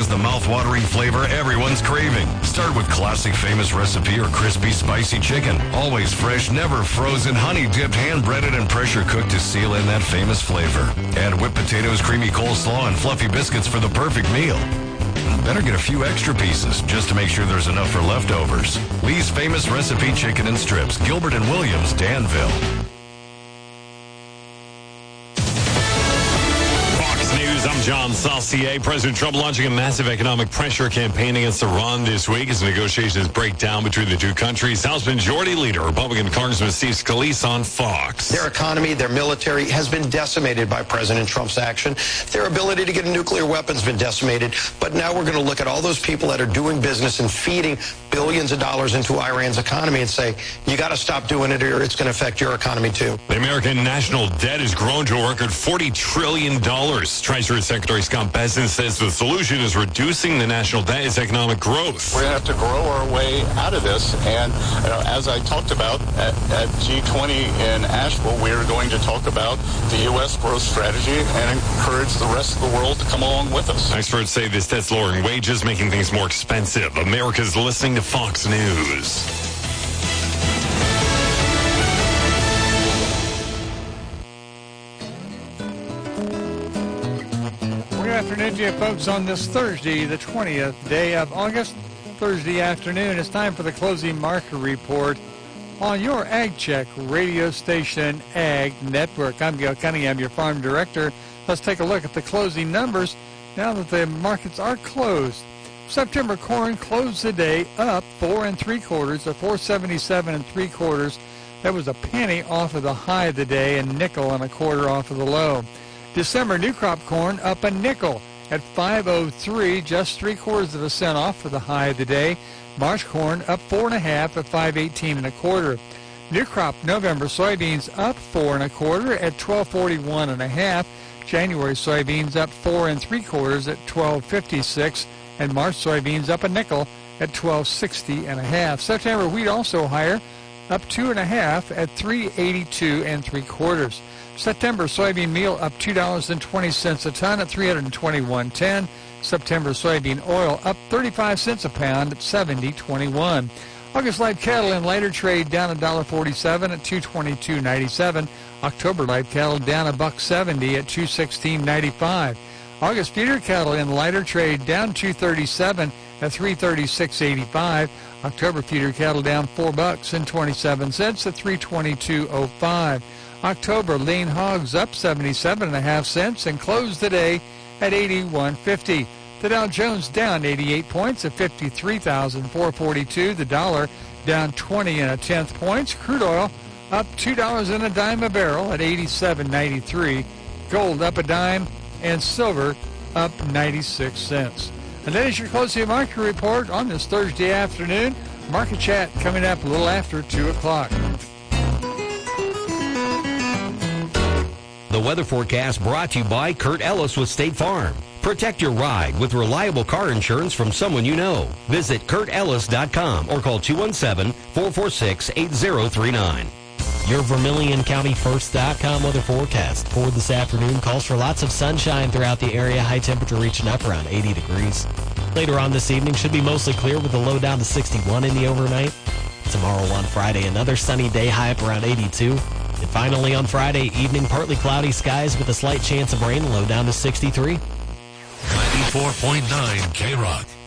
the mouth-watering flavor everyone's craving. Start with classic Famous Recipe or crispy spicy chicken. Always fresh, never frozen, honey-dipped, hand-breaded, and pressure-cooked to seal in that famous flavor. Add whipped potatoes, creamy coleslaw, and fluffy biscuits for the perfect meal. Better get a few extra pieces just to make sure there's enough for leftovers. Lee's Famous Recipe Chicken and Strips, Gilbert and Williams, Danville. I'm John Saucier. President Trump launching a massive economic pressure campaign against Iran this week as negotiations break down between the two countries. House Majority Leader, Republican Congressman Steve Scalise on Fox. Their economy, their military has been decimated by President Trump's action. Their ability to get nuclear weapons has been decimated. But now we're going to look at all those people that are doing business and feeding billions of dollars into Iran's economy and say, you got to stop doing it or it's going to affect your economy too. The American national debt has grown to a record $40 trillion. Treasury Secretary Scott Bessent says the solution is reducing the national debt is economic growth. We're going to have to grow our way out of this. And as I talked about at G20 in Asheville, we are going to talk about the U.S. growth strategy and encourage the rest of the world to come along with us. Experts say this debt's lowering wages, making things more expensive. America's listening to Fox News. Good afternoon to you folks on this Thursday, the 20th day of August, Thursday afternoon. It's time for the closing market report on your Ag Check radio station, Ag Network. I'm Gil Cunningham, your farm director. Let's take a look at the closing numbers now that the markets are closed. September corn closed the day up 4 3/4 to 477 3/4. That was a penny off of the high of the day and nickel and a quarter off of the low. December new crop corn up a nickel at 5.03, just 3/4 of a cent off for the high of the day. March corn up 4 1/2 at 5.18 1/4. New crop November soybeans up 4 1/4 at 12.41 1/2. January soybeans up 4 3/4 at 12.56, and March soybeans up a nickel at 12.60 1/2. September wheat also higher, up 2 1/2 at 3.82 3/4. September soybean meal up $2.20 a ton at 321.10. September soybean oil up 35 cents a pound at 70.21. August live cattle in lighter trade down $1.47 at 222.97. October live cattle down $1.70 at 216.95. August feeder cattle in lighter trade down $2.37 at 336.85. October feeder cattle down $4.27 at 322.05. October lean hogs up 77 1/2 cents and closed the day at 81.50. The Dow Jones down 88 points at 53,442. The dollar down 20 1/10 points. Crude oil up $2 and a dime a barrel at 87.93. Gold up a dime and silver up 96 cents. And that is your closing market report on this Thursday afternoon. Market chat coming up a little after 2 o'clock. The weather forecast brought to you by Kurt Ellis with State Farm. Protect your ride with reliable car insurance from someone you know. Visit KurtEllis.com or call 217-446-8039. Your Vermilion County First.com weather forecast for this afternoon calls for lots of sunshine throughout the area. High temperature reaching up around 80 degrees. Later on this evening should be mostly clear with a low down to 61 in the overnight. Tomorrow on Friday, another sunny day, high up around 82. And finally on Friday evening, partly cloudy skies with a slight chance of rain, low down to 63. 94.9 K-Rock.